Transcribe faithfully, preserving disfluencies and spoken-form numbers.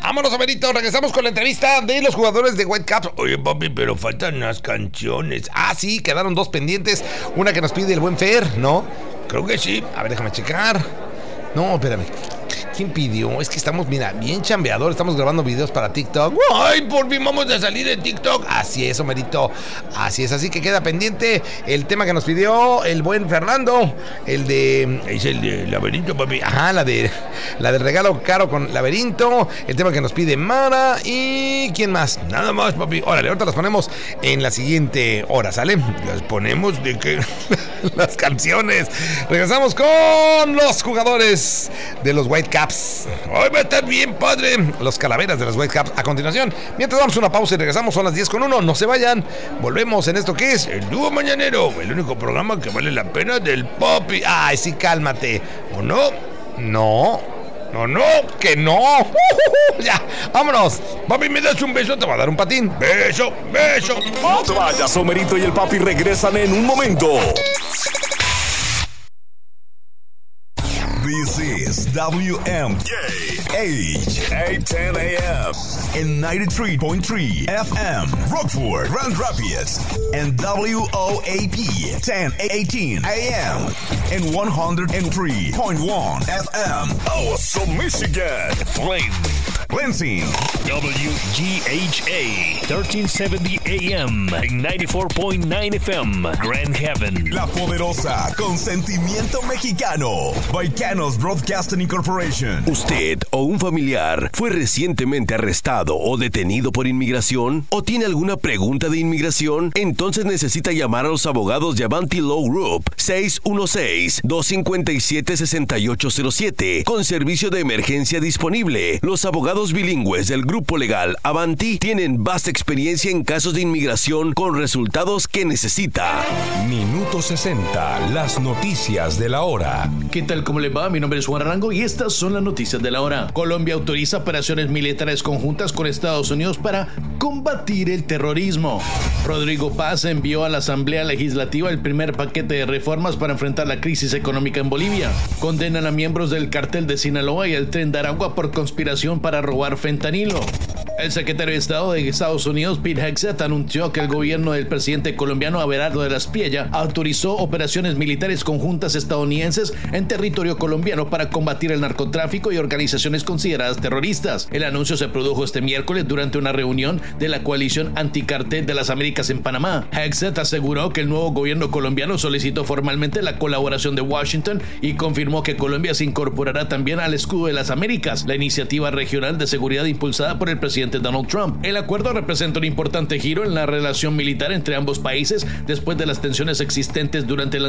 Vámonos, Averito, regresamos con la entrevista de los jugadores de Whitecaps. Oye, papi, pero faltan las canciones. Ah, sí, quedaron dos pendientes. Una que nos pide el buen Fer, ¿no? Creo que sí. A ver, déjame checar. No, espérame. ¿Quién pidió? Es que estamos, mira, bien chambeador. Estamos grabando videos para TikTok. ¡Ay, por fin vamos a salir en TikTok! Así es, Homerito. Así es, así que queda pendiente el tema que nos pidió el buen Fernando. El de... Es el de Laberinto, papi. Ajá, la de... La del regalo caro con Laberinto. El tema que nos pide Mara. ¿Y quién más? Nada más, papi. Órale, ahorita las ponemos en la siguiente hora, ¿sale? Las ponemos de que... las canciones. Regresamos con los jugadores de los Whitecaps. Hoy va a estar bien padre. Los calaveras de los Whitecaps a continuación. Mientras damos una pausa y regresamos, son las diez con uno. No se vayan. Volvemos en esto que es el Dúo Mañanero, el único programa que vale la pena del papi. Ay, sí, cálmate. ¿O no? No. No, no, que no. Uh, ya, vámonos. Papi, ¿me das un beso? Te va a dar un patín. Beso, beso. No te vayas, Homerito y el papi regresan en un momento. This is W M K H eight ten A M and ninety-three point three F M, Rockford, Grand Rapids, and W O A P ten eighteen A M and one oh three point one F M, Awesome, Michigan, Flame, Lansing, W G H A thirteen seventy A M and ninety-four point nine F M, Grand Haven, La Poderosa, con sentimiento mexicano, Volcano Broadcasting Incorporation. ¿Usted o un familiar fue recientemente arrestado o detenido por inmigración? ¿O tiene alguna pregunta de inmigración? Entonces necesita llamar a los abogados de Avanti Law Group seis uno seis, dos cinco siete, seis ocho cero siete con servicio de emergencia disponible. Los abogados bilingües del grupo legal Avanti tienen vasta experiencia en casos de inmigración con resultados que necesita. Minuto sesenta, las noticias de la hora. ¿Qué tal? ¿Cómo le va? Mi nombre es Juan Arango y estas son las noticias de la hora. Colombia autoriza operaciones militares conjuntas con Estados Unidos para combatir el terrorismo. Rodrigo Paz envió a la Asamblea Legislativa el primer paquete de reformas para enfrentar la crisis económica en Bolivia. Condenan a miembros del cartel de Sinaloa y el Tren de Aragua por conspiración para robar fentanilo. El secretario de Estado de Estados Unidos, Pete Hegseth, anunció que el gobierno del presidente colombiano Abelardo de la Espriella autorizó operaciones militares conjuntas estadounidenses en territorio colombiano para combatir el narcotráfico y organizaciones consideradas terroristas. El anuncio se produjo este miércoles durante una reunión de la coalición anticartel de las Américas en Panamá. Hegseth aseguró que el nuevo gobierno colombiano solicitó formalmente la colaboración de Washington y confirmó que Colombia se incorporará también al Escudo de las Américas, la iniciativa regional de seguridad impulsada por el presidente Donald Trump. El acuerdo representa un importante giro en la relación militar entre ambos países después de las tensiones existentes durante el